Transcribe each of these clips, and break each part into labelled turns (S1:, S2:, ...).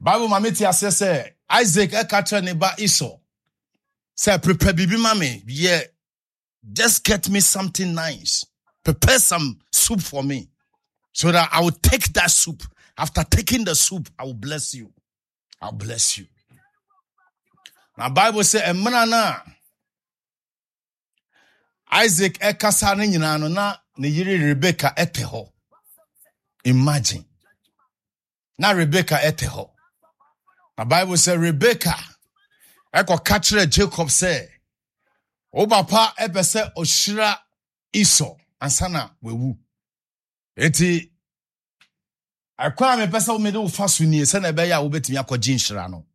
S1: Bible mamiti say Isaac catcher neba Esau. Say prepare bibi mami. Yeah. Just get me something nice. Prepare some soup for me. So that I will take that soup. After taking the soup, I will bless you. I'll bless you. Now Bible say emana Isaac ekasa ne nyina no na ne yiri Rebecca eteho. Imagine. Now Rebecca eteho. Now Bible say Rebecca eko kachire Jacob say o papa epese oshira Esau ansana wewu. Eti akwa me pese o me do fa so nie se na be ya wo betimi akogye nhira no.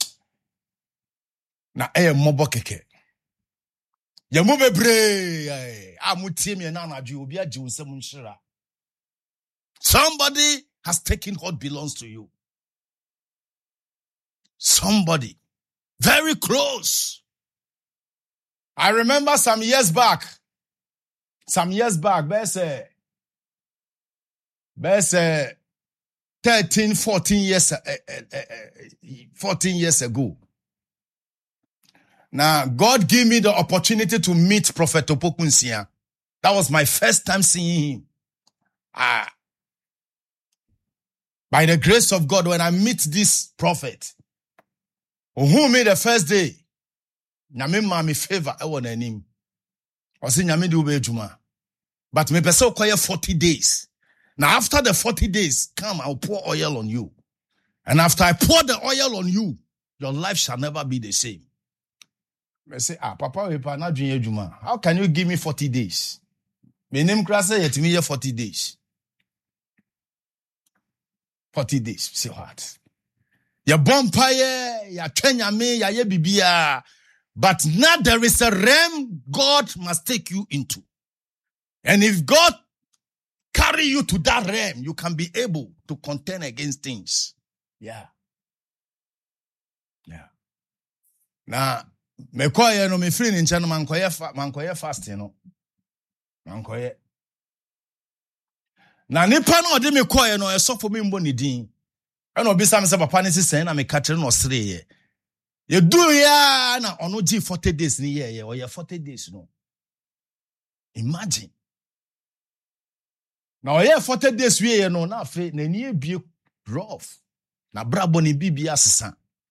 S1: Na mobo keke. Yamu bebre amutie me na anadwo obi age wo nsem nhira. Somebody has taken what belongs to you. Somebody very close. I remember some years back, there's 13, 14 years ago. Now, God gave me the opportunity to meet Prophet Opokunsia. That was my first time seeing him. By the grace of God, when I meet this prophet, who made the first day, Nyame ma me favor ewo na anim. O se nyame de ube ejuma. But me pese okoye 40 days. Now after the 40 days, come, I'll pour oil on you. And after I pour the oil on you, your life shall never be the same. I say, Papa, how can you give me 40 days? My name class yet me 40 days. 40 days. Say what? Ya bompaye, ya twenyame, ya ye bibia. But now there is a realm God must take you into. And if God carry you to that realm, you can be able to contend against things. Yeah. Now, me koye no me free ni nche no mankoye fasting no. Mankoye. Na nipa no ode me koye no esofo me mbo ni din. Eno obisa me se papa ni sisen na me katre no sere ye. You do ya na ono ji 40 days ni ye or ye 40 days no. Imagine. Now ye 40 days we ye no na fe na ni ebie rough. Na brabo ni bibia asesa.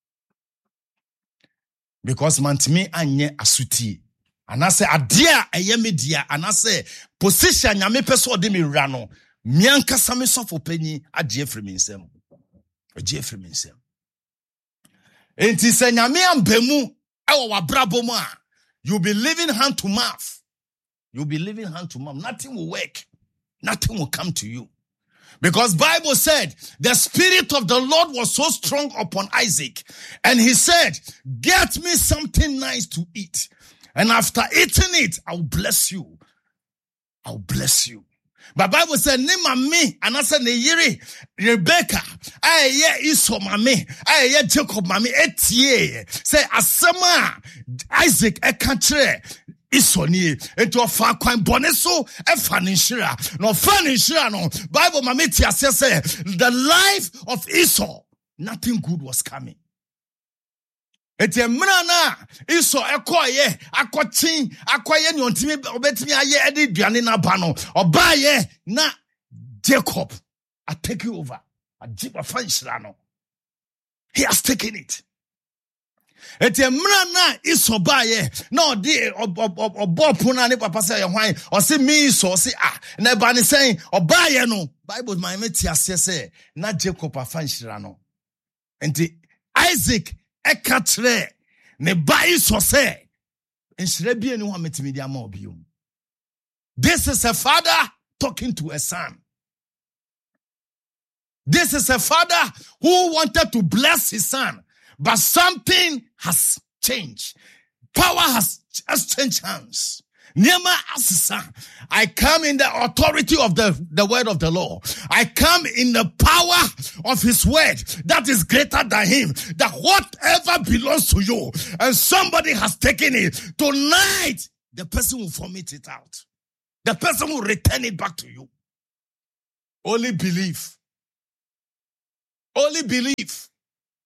S1: Because mantimi anye asuti. Anase adia eye media anase position nyame pese ode me wura no. Mianka same sofo panyi agye free me nsem. Agye free me nsem. Enti se nyame ambemu ewo wabrabo mu a, you'll be living hand to mouth. You'll be living hand to mouth. Nothing will work. Nothing will come to you. Because Bible said, the spirit of the Lord was so strong upon Isaac. And he said, get me something nice to eat. And after eating it, I'll bless you. I'll bless you. But Bible said, ne mami, anasa ne yiri, Rebecca, aye Esau mami, aye Jacob mami, etie. Say, asama, Isaac ekantre, Esau ni, ento afa kwan bone so, efa ninshira. No fa ninshira no, Bible mami tiase say, the life of Esau, nothing good was coming. Eti mrana Esau ekoye akochin akoye ni ontimi obetimi aye edi duane na ba no obaye na Jacob I take you over ajiba fanshira no he has taken it. Eti mrana Esau baye na odi obopuna ne papa say hwan o se me Esau se na ba ne say obaye no Bible my meti ase say na Jacob afanshira no. Enti Isaac ekatre ne bai so say enhire bia ni ho metimi dia ma obiom. This is a father talking to a son. This is a father who wanted to bless his son, but something has changed. Power has changed hands. Nema asisa. I come in the authority of the word of the Lord. I come in the power of his word that is greater than him. That whatever belongs to you and somebody has taken it, tonight the person will vomit it out. The person will return it back to you. Only believe. Only believe.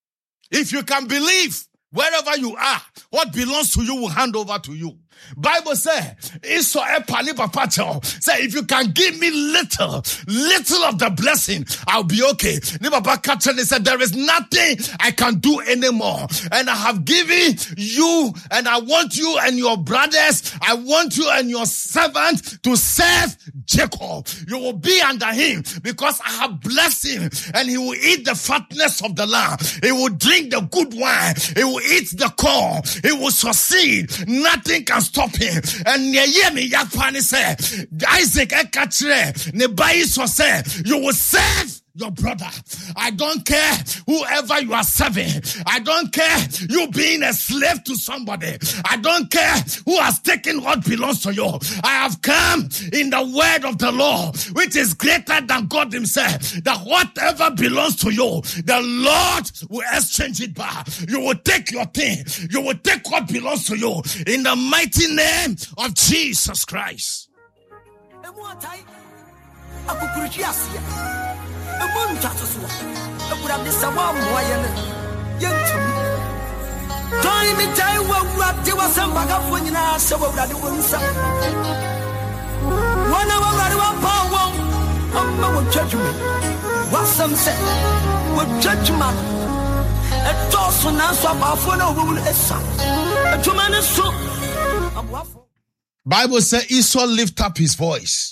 S1: If you can believe, wherever you are, what belongs to you will hand over to you. Bible say, say if you can give me little of the blessing, I'll be okay. He said, there is nothing I can do anymore. And I have given you, and I want you and your brothers, I want you and your servant to serve Jacob. You will be under him because I have blessed him, and he will eat the fatness of the land. He will drink the good wine. He will eat the corn. He will succeed. Nothing can stop him. And Yakpani said, Isaac Ekatre, Nebaiso said, you will serve your brother. I don't care whoever you are serving. I don't care you being a slave to somebody. I don't care who has taken what belongs to you. I have come in the word of the Lord, which is greater than God himself, that whatever belongs to you, the Lord will exchange it back. You will take your thing. You will take what belongs to you in the mighty name of Jesus Christ. Bible says Esau lift up his voice,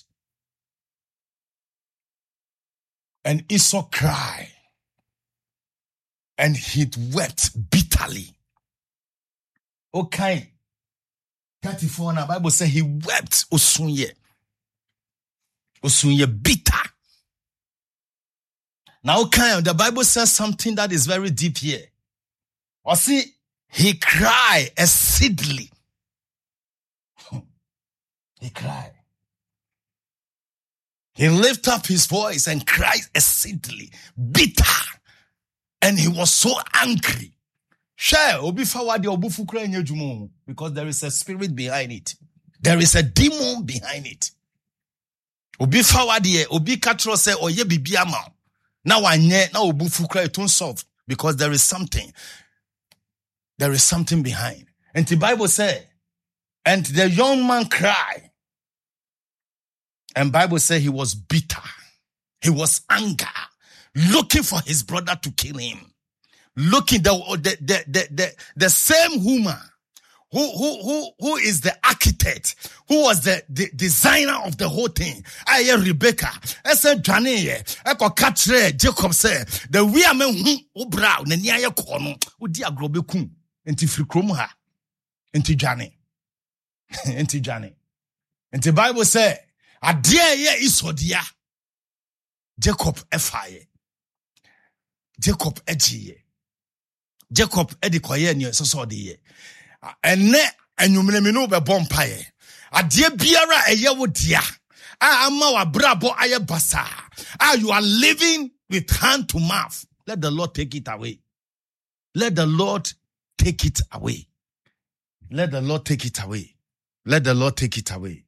S1: and Esau cried, and he wept bitterly. Okay. 34 now, Bible says he wept osunye bitter. Now, okay, the Bible says something that is very deep here. Or see, he cried exceedingly. He cried. He lifted up his voice and cried exceedingly bitter. And he was so angry. Because there is a spirit behind it. There is a demon behind it. Obi fawadi obi katro say oye bibiama. Now anye na obufu cry it won't solve, because there is something. There is something behind. And the Bible says, and the young man cried. And Bible says he was bitter. He was anger, looking for his brother to kill him. Looking the same woman who is the architect, who was the designer of the whole thing. Aye, Rebecca. Ese Jane eko katre Jacob said, the we are men obra na ni aye kono odi agrobe kun enti frikrom ha enti Jane enti Jane. Enti Bible say ade ye isodia Jacob efaye, Jacob ejiye, Jacob edi koye ni so de ye. Ene enyumlemenu be bompaye. Ade biara eye wo dia. Ama wa brabo aye basa. You are living with hand to mouth. Let the Lord take it away. Let the Lord take it away. Let the Lord take it away. Let the Lord take it away.